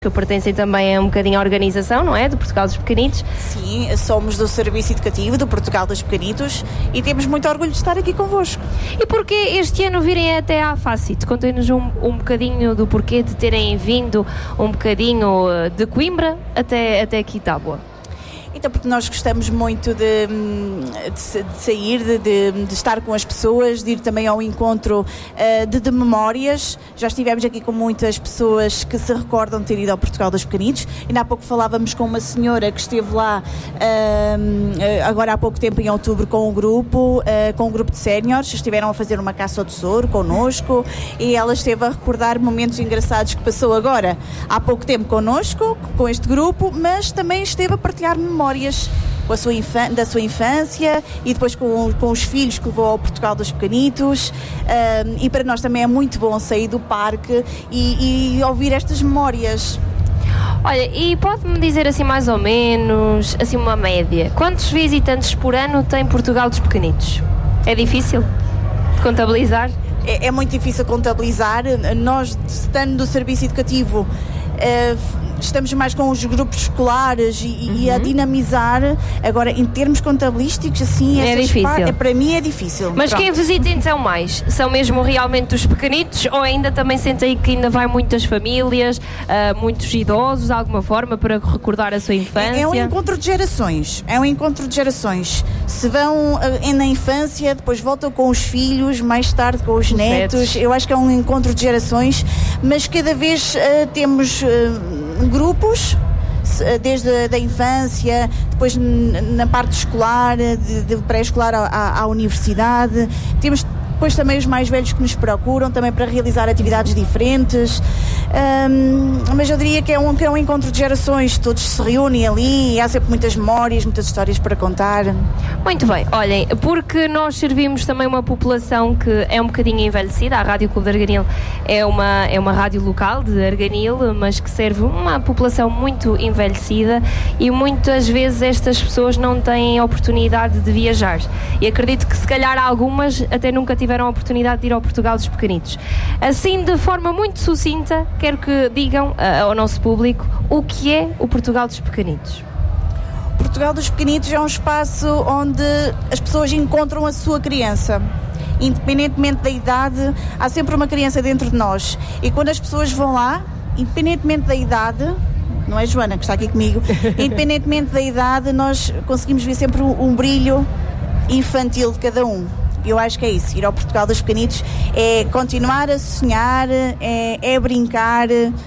que pertencem também a um bocadinho à organização, não é? Do Portugal dos Pequenitos. Sim, somos do Serviço Educativo do Portugal dos Pequenitos e temos muito orgulho de estar aqui convosco. E porquê este ano virem até à Facit? Contem-nos um bocadinho do porquê de terem vindo um bocadinho de Coimbra até aqui Tábua. Então, porque nós gostamos muito de sair, de estar com as pessoas, de ir também ao encontro de memórias. Já estivemos aqui com muitas pessoas que se recordam de ter ido ao Portugal dos Pequenitos. Ainda há pouco falávamos com uma senhora que esteve lá agora há pouco tempo, em outubro, com um grupo de séniores. Estiveram a fazer uma caça ao tesouro connosco e ela esteve a recordar momentos engraçados que passou agora há pouco tempo connosco, com este grupo, mas também esteve a partilhar memórias com da sua infância e depois com os filhos que levou ao Portugal dos Pequenitos, e para nós também é muito bom sair do parque e ouvir estas memórias. Olha, e pode-me dizer assim mais ou menos, assim uma média, quantos visitantes por ano tem Portugal dos Pequenitos? É difícil de contabilizar? É muito difícil contabilizar. Nós, estando do Serviço Educativo, estamos mais com os grupos escolares e a dinamizar. Agora, em termos contabilísticos, assim, é difícil. Para mim é difícil. Mas quem visita então mais? São mesmo realmente os pequenitos ou ainda também sente aí que ainda vai muitas famílias, muitos idosos, de alguma forma, para recordar a sua infância? É um encontro de gerações. Se vão na infância, depois voltam com os filhos, mais tarde com os netos. Eu acho que é um encontro de gerações, mas cada vez temos grupos, desde a infância, depois na parte escolar, de pré-escolar à universidade. Temos depois também os mais velhos que nos procuram também para realizar atividades diferentes, mas eu diria que é um encontro de gerações, todos se reúnem ali e há sempre muitas memórias, muitas histórias para contar. Muito bem, olhem, porque nós servimos também uma população que é um bocadinho envelhecida. A Rádio Clube de Arganil é uma rádio local de Arganil, mas que serve uma população muito envelhecida e muitas vezes estas pessoas não têm a oportunidade de viajar e acredito que se calhar algumas até nunca tiveram a oportunidade de ir ao Portugal dos Pequenitos. Assim, de forma muito sucinta, quero que digam ao nosso público o que é o Portugal dos Pequenitos. O Portugal dos Pequenitos é um espaço onde as pessoas encontram a sua criança. Independentemente da idade, há sempre uma criança dentro de nós. E quando as pessoas vão lá, independentemente da idade, não é Joana que está aqui comigo, independentemente da idade, nós conseguimos ver sempre um brilho infantil de cada um. Eu acho que é isso, ir ao Portugal dos Pequenitos é continuar a sonhar, é brincar,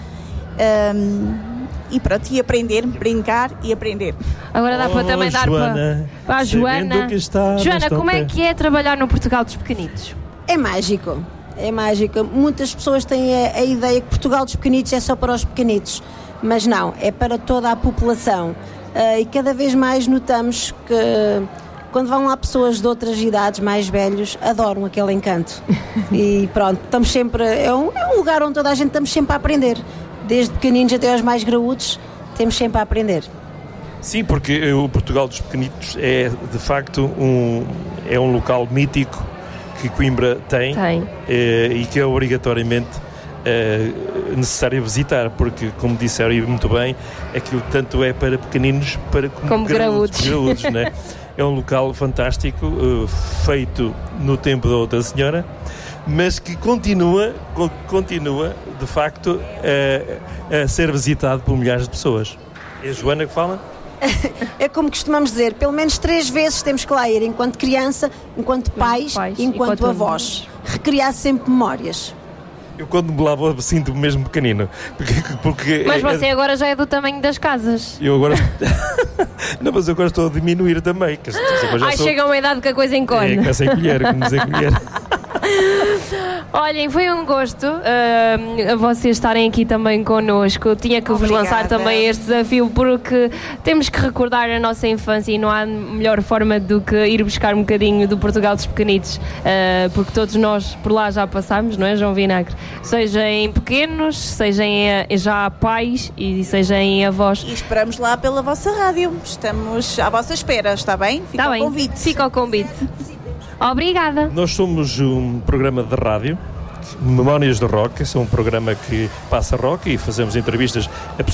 e pronto, e aprender, brincar e aprender. Agora dá para também dar para a Joana. Joana, como é que é trabalhar no Portugal dos Pequenitos? É mágico, é mágico. Muitas pessoas têm a ideia que Portugal dos Pequenitos é só para os pequenitos, mas não, é para toda a população. E cada vez mais notamos que quando vão lá pessoas de outras idades, mais velhos, adoram aquele encanto. E pronto, estamos sempre... É um lugar onde toda a gente estamos sempre a aprender. Desde pequeninos até aos mais graúdos, temos sempre a aprender. Sim, porque o Portugal dos Pequenitos é, de facto, um local mítico que Coimbra tem. E que é obrigatoriamente necessário visitar, porque, como disseram e muito bem, aquilo tanto é para pequeninos como graúdos, né? É um local fantástico, feito no tempo da outra senhora, mas que continua de facto a ser visitado por milhares de pessoas. É a Joana que fala? É como costumamos dizer, pelo menos 3 vezes temos que lá ir, enquanto criança, enquanto pais e enquanto avós. Recriar sempre memórias. Eu quando me lá vou sinto-me mesmo pequenino. Porque mas você agora já é do tamanho das casas. Eu agora... Não, mas eu agora estou a diminuir também. Chega uma idade que a coisa encolhe. É sem colher, como dizer colher. Olhem, foi um gosto vocês estarem aqui também connosco. Tinha que vos lançar também este desafio, porque temos que recordar a nossa infância e não há melhor forma do que ir buscar um bocadinho do Portugal dos Pequenitos, porque todos nós por lá já passámos, não é, João Vinagre? Seja em pequenos, seja em já pais e seja em avós. E esperamos lá pela vossa rádio. Estamos à vossa espera, está bem? Fica ao convite. Fica ao convite. Obrigada. Nós somos um programa de rádio Memórias do Rock, esse é um programa que passa rock e fazemos entrevistas a